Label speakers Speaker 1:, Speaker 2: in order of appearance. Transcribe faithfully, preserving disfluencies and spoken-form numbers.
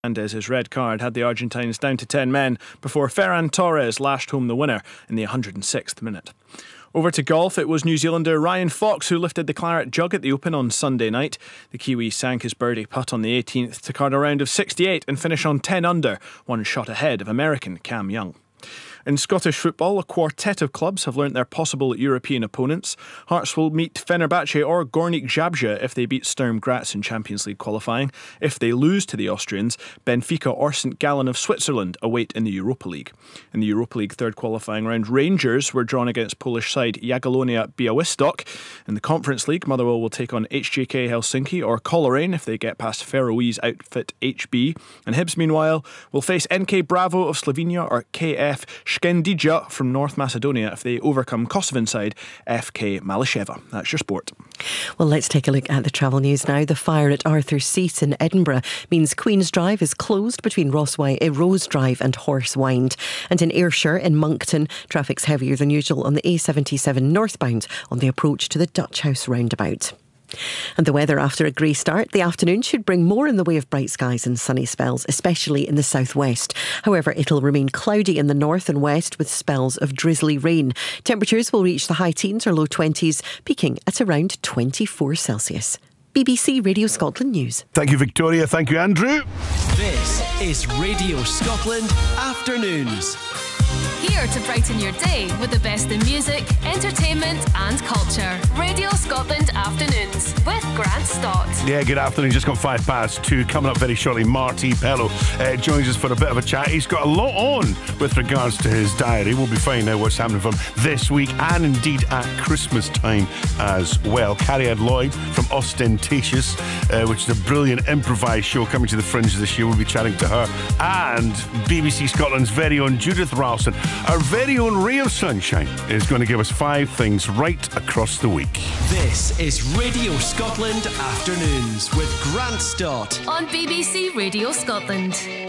Speaker 1: Hernandez's red card had the Argentines down to ten men before Ferran Torres lashed home the winner in the one hundred sixth minute. Over to golf, it was New Zealander Ryan Fox who lifted the claret jug at the Open on Sunday night. The Kiwi sank his birdie putt on the eighteenth to card a round of sixty-eight and finish on ten under, one shot ahead of American Cam Young. In Scottish football, a quartet of clubs have learnt their possible European opponents. Hearts will meet Fenerbahce or Gornik Zabrze if they beat Sturm Graz in Champions League qualifying. If they lose to the Austrians, Benfica or St Gallen of Switzerland await in the Europa League. In the Europa League third qualifying round, Rangers were drawn against Polish side Jagiellonia Białystok. In the Conference League, Motherwell will take on H J K Helsinki or Coleraine if they get past Faroese outfit H B. And Hibs, meanwhile, will face N K Bravo of Slovenia or K F Shkendija from North Macedonia if they overcome Kosovan side F K Malasheva. That's your sport.
Speaker 2: Well, let's take a look at the travel news now. The fire at Arthur's Seat in Edinburgh means Queen's Drive is closed between Rosswy- uh, Rose Drive and Horsewind. And in Ayrshire, in Moncton, traffic's heavier than usual on the A seventy-seven northbound on the approach to the Dutch House roundabout. And the weather after a grey start, the afternoon should bring more in the way of bright skies and sunny spells, especially in the southwest. However, it'll remain cloudy in the north and west with spells of drizzly rain. Temperatures will reach the high teens or low twenties, peaking at around twenty-four Celsius. B B C Radio Scotland News.
Speaker 3: Thank you, Victoria. Thank you, Andrew.
Speaker 4: This is Radio Scotland Afternoons.
Speaker 5: Here to brighten your day with the best in music, entertainment and culture. Radio Scotland Afternoons with Grant Stott.
Speaker 3: Yeah, good afternoon. Just got five past two. Coming up very shortly, Marty Pello uh, joins us for a bit of a chat. He's got a lot on with regards to his diary. We'll be finding out what's happening from this week and indeed at Christmas time as well. Carrie-Anne Lloyd from Ostentatious, uh, which is a brilliant improvised show coming to the Fringe this year. We'll be chatting to her. And B B C Scotland's very own Judith Ralston, our very own ray of sunshine, is going to give us five things right across the week.
Speaker 4: This is Radio Scotland Afternoons with Grant Stott
Speaker 5: on B B C Radio Scotland.